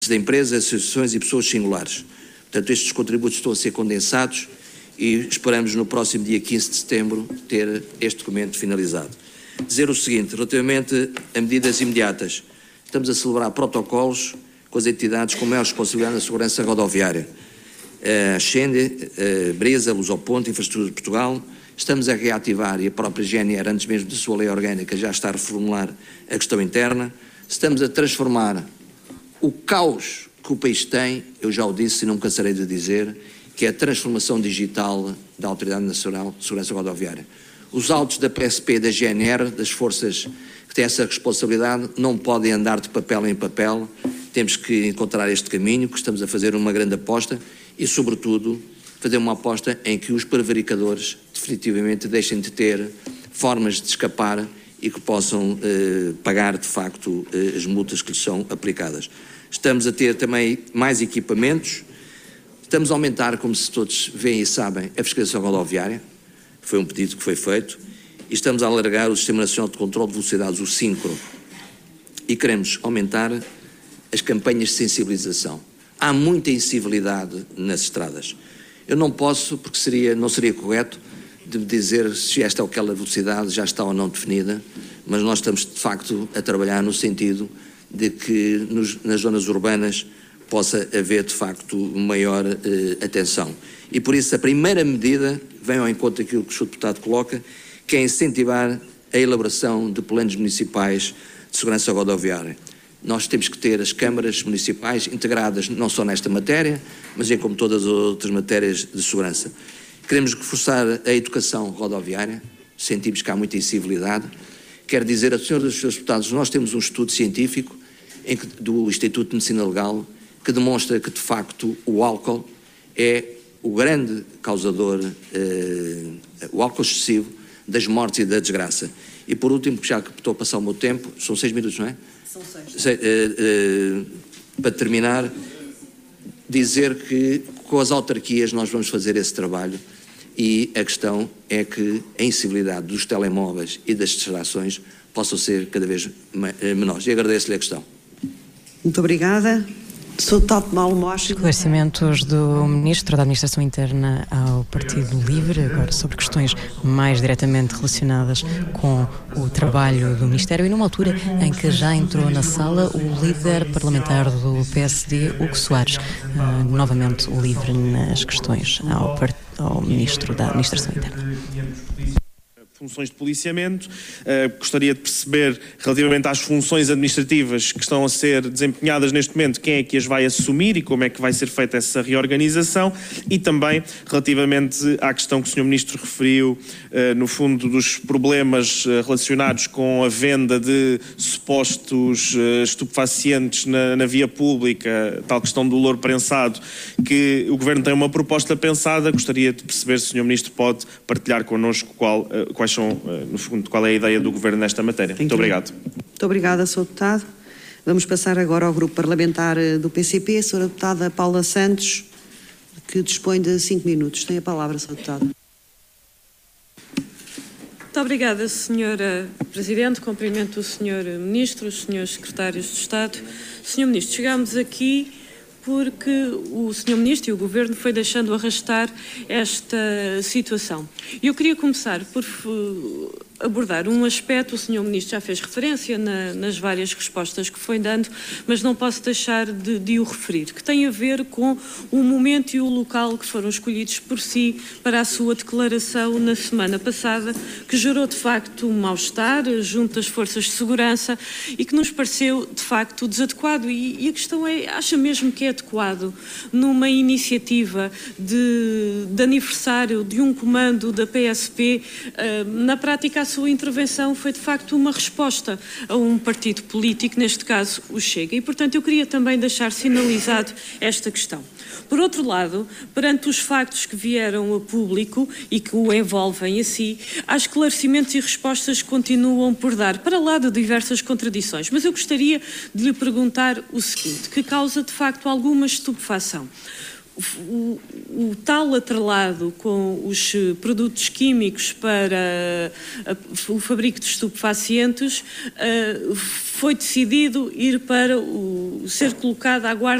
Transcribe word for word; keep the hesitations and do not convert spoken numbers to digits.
da empresa, associações e pessoas singulares. Portanto, estes contributos estão a ser condensados e esperamos no próximo dia quinze de setembro ter este documento finalizado. Dizer o seguinte, relativamente a medidas imediatas, estamos a celebrar protocolos com as entidades com maior responsabilidade na segurança rodoviária. A Xende, a Brisa, Lusoponte, Infraestrutura de Portugal, estamos a reativar, e a própria G N R, antes mesmo da sua lei orgânica, já está a reformular a questão interna. Estamos a transformar o caos que o país tem, eu já o disse e não me cansarei de dizer, que é a transformação digital da Autoridade Nacional de Segurança Rodoviária. Os autos da P S P e da G N R, das forças que têm essa responsabilidade, não podem andar de papel em papel. Temos que encontrar este caminho, que estamos a fazer uma grande aposta e, sobretudo, fazer uma aposta em que os prevaricadores definitivamente deixem de ter formas de escapar e que possam eh, pagar, de facto, eh, as multas que lhes são aplicadas. Estamos a ter também mais equipamentos, estamos a aumentar, como se todos veem e sabem, a fiscalização rodoviária, foi um pedido que foi feito, e estamos a alargar o Sistema Nacional de Controlo de Velocidades, o SINCRO, e queremos aumentar as campanhas de sensibilização. Há muita incivilidade nas estradas. Eu não posso, porque seria, não seria correto, de dizer se esta ou aquela velocidade já está ou não definida, mas nós estamos, de facto, a trabalhar no sentido de que nos, nas zonas urbanas possa haver, de facto, maior eh, atenção. E por isso a primeira medida vem ao encontro daquilo que o senhor Deputado coloca, que é incentivar a elaboração de planos municipais de segurança rodoviária. Nós temos que ter as câmaras municipais integradas não só nesta matéria, mas em como todas as outras matérias de segurança. Queremos reforçar a educação rodoviária, sentimos que há muita incivilidade. Quero dizer aos senhores e aos senhores deputados, nós temos um estudo científico em que, do Instituto de Medicina Legal que demonstra que, de facto, o álcool é o grande causador, eh, o álcool excessivo, das mortes e da desgraça. E, por último, que já que estou a passar o meu tempo, são seis minutos, não é? São seis. Se, eh, eh, para terminar, dizer que com as autarquias nós vamos fazer esse trabalho e a questão é que a incivilidade dos telemóveis e das distrações possam ser cada vez menores. E agradeço-lhe a questão. Muito obrigada. Sou Tato Malmoche. Esclarecimentos do Ministro da Administração Interna ao Partido Livre, agora sobre questões mais diretamente relacionadas com o trabalho do Ministério e numa altura em que já entrou na sala o líder parlamentar do P S D, Hugo Soares, uh, novamente livre nas questões ao, ao Ministro da Administração Interna. Funções de policiamento. Uh, gostaria de perceber, relativamente às funções administrativas que estão a ser desempenhadas neste momento, quem é que as vai assumir e como é que vai ser feita essa reorganização, e também relativamente à questão que o senhor Ministro referiu, uh, no fundo, dos problemas uh, relacionados com a venda de supostos uh, estupefacientes na, na via pública, tal questão do louro prensado, que o Governo tem uma proposta pensada. Gostaria de perceber se o senhor Ministro pode partilhar connosco qual, uh, quais são, no fundo, qual é a ideia do Governo nesta matéria. Muito obrigado. Muito obrigada, senhor Deputado. Vamos passar agora ao Grupo Parlamentar do P C P, a senhora Deputada Paula Santos, que dispõe de cinco minutos. Tem a palavra, senhor Deputado. Muito obrigada, senhora Presidente. Cumprimento o senhor Ministro, os senhores Secretários de Estado. senhor Ministro, chegámos aqui porque o senhor Ministro e o Governo foi deixando arrastar esta situação. E eu queria começar por abordar um aspecto, o senhor Ministro já fez referência na, nas várias respostas que foi dando, mas não posso deixar de, de o referir, que tem a ver com o momento e o local que foram escolhidos por si para a sua declaração na semana passada, que gerou de facto um mal-estar junto às forças de segurança e que nos pareceu de facto desadequado. E, e a questão é, acha mesmo que é adequado numa iniciativa de, de aniversário de um comando da P S P, uh, na prática a sua intervenção foi de facto uma resposta a um partido político, neste caso o Chega, e portanto eu queria também deixar sinalizado esta questão. Por outro lado, perante os factos que vieram a público e que o envolvem a si, há esclarecimentos e respostas que continuam por dar, para lá de diversas contradições, mas eu gostaria de lhe perguntar o seguinte, que causa de facto alguma estupefação. o, o tal atrelado com os produtos químicos para a, o fabrico de estupefacientes uh, foi decidido ir para o, ser colocado à guarda